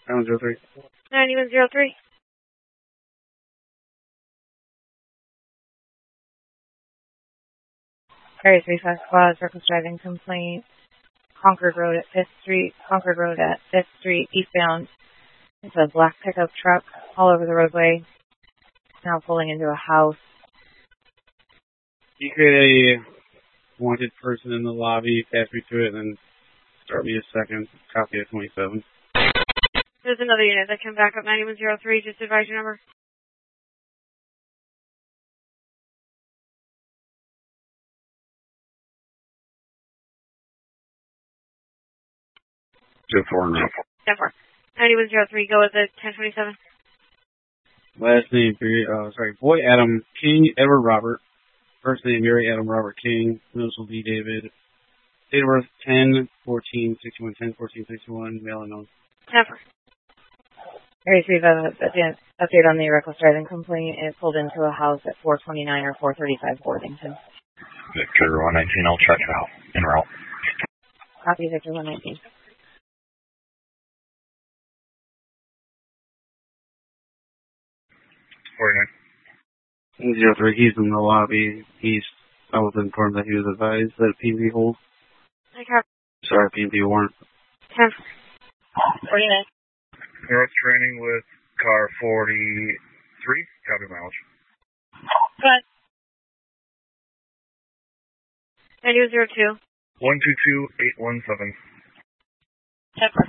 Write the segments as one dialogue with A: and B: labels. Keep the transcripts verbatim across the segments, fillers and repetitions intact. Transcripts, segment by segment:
A: nine one zero three.
B: ninety-one zero three. Area three five Squad, reckless driving complaint. Concord Road at fifth Street. Concord Road at fifth Street, eastbound. It's a black pickup truck all over the roadway. Now pulling into a house.
A: You create a wanted person in the lobby, pass me to it, and then start me a second copy of twenty-seven.
B: There's another unit that can back up ninety-one zero three. Just advise your number.
A: Two four now.
B: ten four. ninety-one zero three, go with it. ten twenty-seven.
A: Last name, uh, sorry, boy Adam King, Edward Robert. First name, Mary Adam Robert King. Initial D. David. Date of birth, ten fourteen sixty-one, ten fourteen sixty-one, male unknown.
B: ten four. Area three five, update on the reckless driving complaint. It pulled into a house at four twenty-nine or four thirty-five Worthington.
C: Victor one nineteen, I'll check it out. En route.
B: Copy, Victor one nineteen.
C: forty-nine.
A: Zero three, he's in the lobby. He's, I was informed that he was advised that P and B hold.
B: I copy.
A: Sorry, P and B warrant.
B: ten forty-nine.
C: North training with car forty-three. Copy mileage.
B: Go ahead. ninety-one zero two.
C: one two two eight one seven.
B: ten four.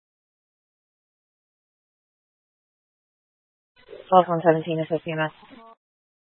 B: twelve one seventeen is fifty M S.